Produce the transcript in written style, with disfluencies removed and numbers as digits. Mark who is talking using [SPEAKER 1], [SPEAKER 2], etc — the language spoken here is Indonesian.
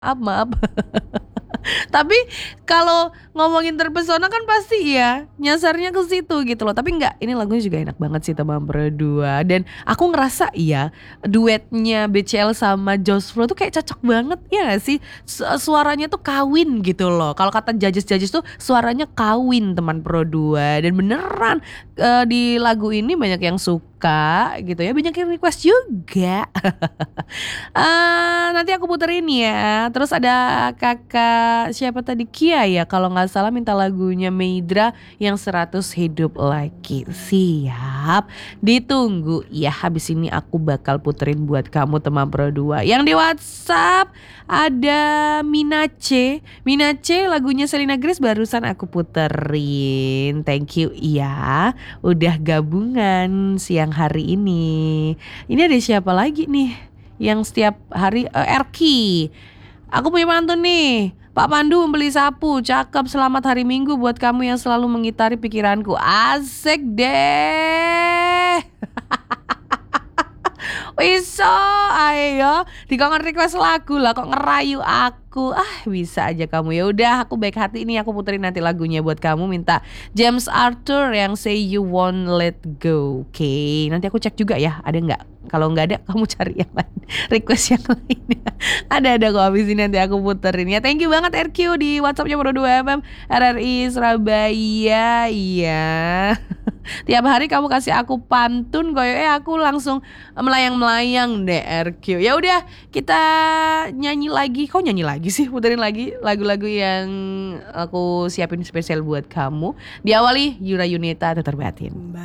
[SPEAKER 1] maaf. Tapi kalau ngomongin terpesona kan pasti ya nyasarnya ke situ gitu loh. Tapi enggak, ini lagunya juga enak banget sih Teman Berdua. Dan aku ngerasa iya duetnya BCL sama Josh Flow tuh kayak cocok banget ya gak sih? Suaranya tuh kawin gitu loh. Kalau kata judges tuh suaranya kawin Teman Berdua. Dan beneran di lagu ini banyak yang suka gitu ya. Banyak yang request juga. Nanti aku puterin ya. Terus ada kakak siapa tadi, Kia ya kalau nggak salah minta lagunya Meidra yang 100 hidup lagi. Siap, ditunggu ya. Habis ini aku bakal puterin buat kamu Teman Berdua. Yang di WhatsApp ada Minace. Minace lagunya Selena Grace barusan aku puterin. Thank you ya udah gabungan siang hari ini. Ini ada siapa lagi nih yang setiap hari Erki. Aku punya pantun nih. Pak Pandu membeli sapu, cakep, selamat hari Minggu buat kamu yang selalu mengitari pikiranku. Asik deh. Wiso, ayo dikongkon request lagu lah kok ngerayu aku. Bisa aja kamu. Ya udah, aku baik hati ini aku puterin nanti lagunya buat kamu. Minta James Arthur yang Say You Won't Let Go. Oke, nanti aku cek juga ya ada nggak. Kalau nggak ada kamu cari yang lain. Request yang lainnya. Ada kok habis ini nanti aku puterin ya. Thank you banget RQ di WhatsAppnya Pro2 FM RRI Surabaya. Iya. Tiap hari kamu kasih aku pantun koyo aku langsung melayang-melayang deh RQ. Ya udah, kita nyanyi lagi. Kau nyanyi lagi sih, puterin lagi lagu-lagu yang aku siapin spesial buat kamu. Diawali Yura Yunita Teterbatin.